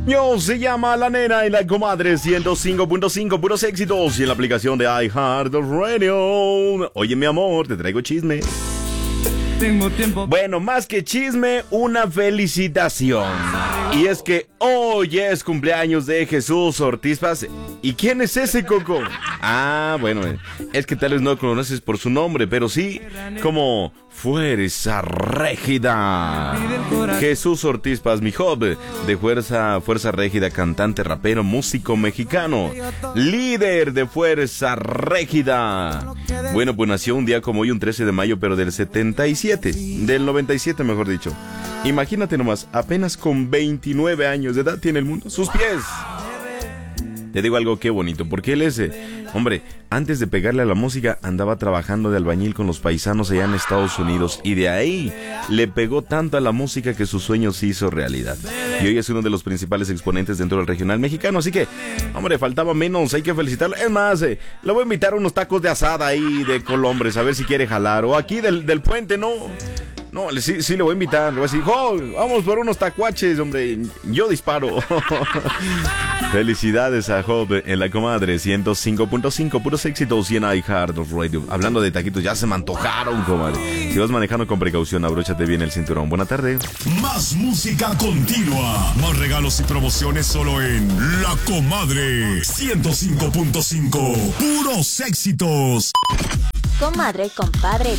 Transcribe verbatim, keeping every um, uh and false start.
Yo se llama La Nena y la Comadre ciento cinco punto cinco, puros éxitos y en la aplicación de iHeartRadio. Oye, mi amor, te traigo chisme. Tengo tiempo. Bueno, más que chisme, una felicitación. Y es que hoy es cumpleaños de Jesús Ortiz Paz. ¿Y quién es ese, Coco? Ah, bueno, es que tal vez no lo conoces por su nombre, pero sí como Fuerza Régida. Jesús Ortiz Paz, mi job de Fuerza, Fuerza Régida, cantante, rapero, músico mexicano, líder de Fuerza Régida. Bueno, pues nació un día como hoy, un trece de mayo, pero del setenta y siete, del noventa y siete mejor dicho. Imagínate nomás, apenas con veintinueve años de edad tiene el mundo a sus pies. Te digo algo, qué bonito, porque él es, eh, hombre, antes de pegarle a la música andaba trabajando de albañil con los paisanos allá en Estados Unidos y de ahí le pegó tanto a la música que sus sueños se hizo realidad. Y hoy es uno de los principales exponentes dentro del regional mexicano, así que, hombre, faltaba menos, hay que felicitarlo. Es más, eh, le voy a invitar a unos tacos de asada ahí de Colombres, a ver si quiere jalar, o aquí del, del puente, ¿no? No, sí, sí le voy a invitar, le voy a decir, oh, vamos por unos tacuaches, hombre, yo disparo. Felicidades a Job en la Comadre ciento cinco punto cinco, puros éxitos y en iHeartRadio. Hablando de taquitos, ya se me antojaron, comadre. Si vas manejando con precaución, abróchate bien el cinturón. Buena tarde. Más música continua, más regalos y promociones solo en La Comadre ciento cinco punto cinco, puros éxitos. Comadre, compadre,